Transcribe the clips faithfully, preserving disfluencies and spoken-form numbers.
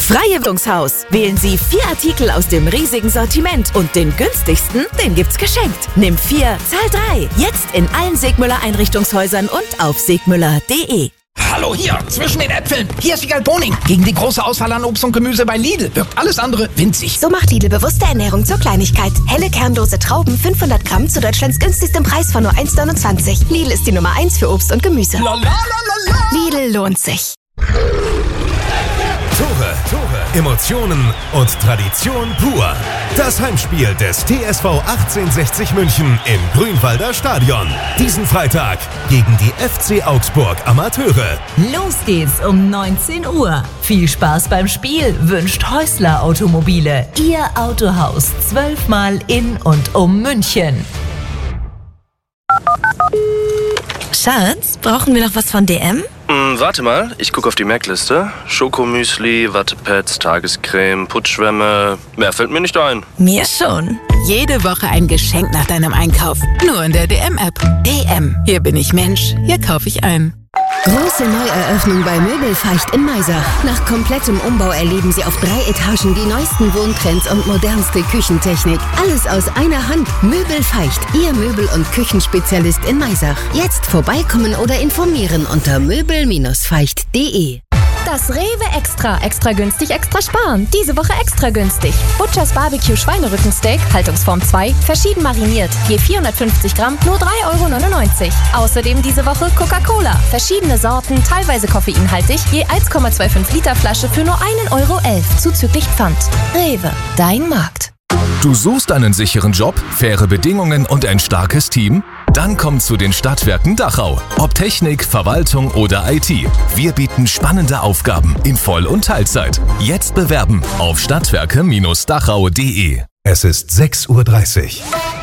Freie Wohnungshaus. Wählen Sie vier Artikel aus dem riesigen Sortiment und den günstigsten, den gibt's geschenkt. Nimm vier, zahl drei. Jetzt in allen Segmüller Einrichtungshäusern und auf segmüller punkt de. Hallo hier, zwischen den Äpfeln. Hier ist Wiegald Boning. Gegen die große Auswahl an Obst und Gemüse bei Lidl wirkt alles andere winzig. So macht Lidl bewusste Ernährung zur Kleinigkeit. Helle kernlose Trauben, fünfhundert Gramm zu Deutschlands günstigstem Preis von nur eins neunundzwanzig. Lidl ist die Nummer eins für Obst und Gemüse. La, la, la, la, la. Lidl lohnt sich. Tore, Tore, Emotionen und Tradition pur. Das Heimspiel des T S V achtzehnhundertsechzig München im Grünwalder Stadion. Diesen Freitag gegen die F C Augsburg Amateure. Los geht's um neunzehn Uhr. Viel Spaß beim Spiel wünscht Häusler Automobile. Ihr Autohaus zwölfmal in und um München. Schatz, brauchen wir noch was von D M? Mm, warte mal, ich gucke auf die Merkliste. Schokomüsli, Wattepads, Tagescreme, Putzschwämme. Mehr fällt mir nicht ein. Mir schon. Jede Woche ein Geschenk nach deinem Einkauf. Nur in der D M-App. D M. Hier bin ich Mensch. Hier kaufe ich ein. Große Neueröffnung bei Möbelfeicht in Maisach. Nach komplettem Umbau erleben Sie auf drei Etagen die neuesten Wohntrends und modernste Küchentechnik. Alles aus einer Hand. Möbelfeicht, Ihr Möbel- und Küchenspezialist in Maisach. Jetzt vorbeikommen oder informieren unter möbel feicht punkt de. Das Rewe Extra. Extra günstig, extra sparen. Diese Woche extra günstig. Butchers Barbecue Schweinerückensteak, Haltungsform zwei, verschieden mariniert. Je vierhundertfünfzig Gramm, nur drei Euro neunundneunzig. Außerdem diese Woche Coca-Cola. Verschiedene Sorten, teilweise koffeinhaltig, je eins Komma fünfundzwanzig Liter Flasche für nur ein Euro elf, zuzüglich Pfand. Rewe, dein Markt. Du suchst einen sicheren Job, faire Bedingungen und ein starkes Team? Dann komm zu den Stadtwerken Dachau. Ob Technik, Verwaltung oder I T. Wir bieten spannende Aufgaben in Voll- und Teilzeit. Jetzt bewerben auf stadtwerke Dachau punkt de. Es ist sechs Uhr dreißig.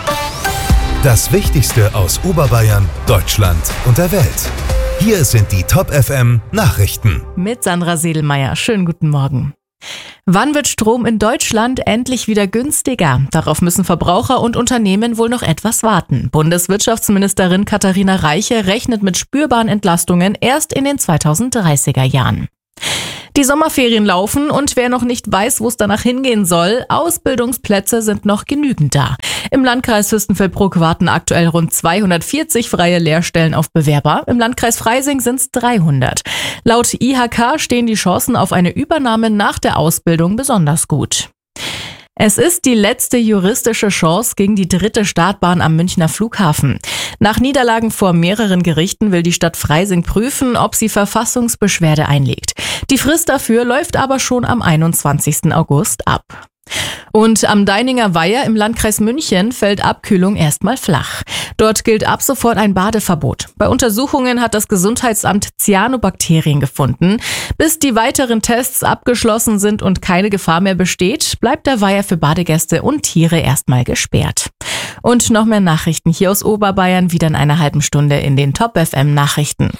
Das Wichtigste aus Oberbayern, Deutschland und der Welt. Hier sind die Top F M Nachrichten. Mit Sandra Sedelmeier. Schönen guten Morgen. Wann wird Strom in Deutschland endlich wieder günstiger? Darauf müssen Verbraucher und Unternehmen wohl noch etwas warten. Bundeswirtschaftsministerin Katharina Reiche rechnet mit spürbaren Entlastungen erst in den zweitausenddreißiger Jahren. Die Sommerferien laufen und wer noch nicht weiß, wo es danach hingehen soll, Ausbildungsplätze sind noch genügend da. Im Landkreis Fürstenfeldbruck warten aktuell rund zweihundertvierzig freie Lehrstellen auf Bewerber. Im Landkreis Freising sind es dreihundert. Laut I H K stehen die Chancen auf eine Übernahme nach der Ausbildung besonders gut. Es ist die letzte juristische Chance gegen die dritte Startbahn am Münchner Flughafen. Nach Niederlagen vor mehreren Gerichten will die Stadt Freising prüfen, ob sie Verfassungsbeschwerde einlegt. Die Frist dafür läuft aber schon am einundzwanzigsten August ab. Und am Deininger Weiher im Landkreis München fällt Abkühlung erstmal flach. Dort gilt ab sofort ein Badeverbot. Bei Untersuchungen hat das Gesundheitsamt Cyanobakterien gefunden. Bis die weiteren Tests abgeschlossen sind und keine Gefahr mehr besteht, bleibt der Weiher für Badegäste und Tiere erstmal gesperrt. Und noch mehr Nachrichten hier aus Oberbayern, wieder in einer halben Stunde in den Top F M Nachrichten.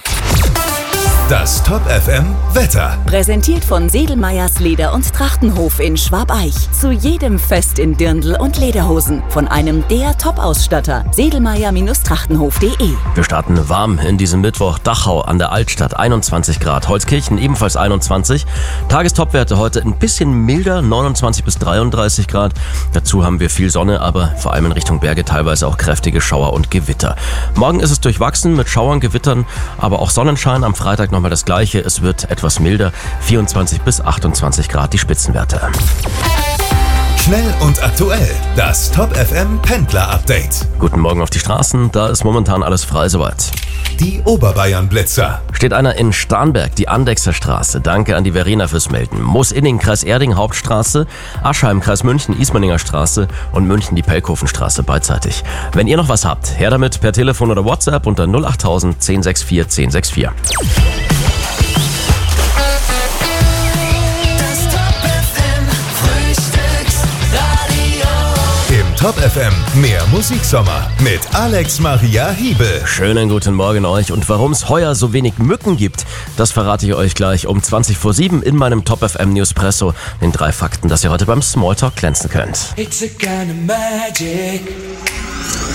Das Top F M Wetter. Präsentiert von Sedelmeyers Leder- und Trachtenhof in Schwabeich. Zu jedem Fest in Dirndl und Lederhosen. Von einem der Top-Ausstatter. Sedelmeyer Trachtenhof punkt de. Wir starten warm in diesem Mittwoch. Dachau an der Altstadt einundzwanzig Grad. Holzkirchen ebenfalls einundzwanzig. Tagestopwerte heute ein bisschen milder, neunundzwanzig bis dreiunddreißig Grad. Dazu haben wir viel Sonne, aber vor allem in Richtung Berge teilweise auch kräftige Schauer und Gewitter. Morgen ist es durchwachsen mit Schauern, Gewittern, aber auch Sonnenschein. Am Freitag nochmal das Gleiche. Es wird etwas milder, vierundzwanzig bis achtundzwanzig Grad die Spitzenwerte. Schnell und aktuell, das Top F M Pendler Update. Guten Morgen auf die Straßen, da ist momentan alles frei soweit. Die Oberbayern Blitzer. Steht einer in Starnberg, die Andechser Straße. Danke an die Verena fürs Melden. Moosinning, Kreis Erding, Hauptstraße. Aschheim, Kreis München, Ismaninger Straße. Und München, die Pelkhofenstraße beidseitig. Wenn ihr noch was habt, her damit per Telefon oder WhatsApp unter null acht null null eins sechs vier eins sechs vier. Top F M, mehr Musiksommer mit Alex Maria Hiebel. Schönen guten Morgen euch und warum es heuer so wenig Mücken gibt, das verrate ich euch gleich um zwanzig vor sieben in meinem Top F M Newspresso. Den drei Fakten, dass ihr heute beim Smalltalk glänzen könnt. It's a kind of magic.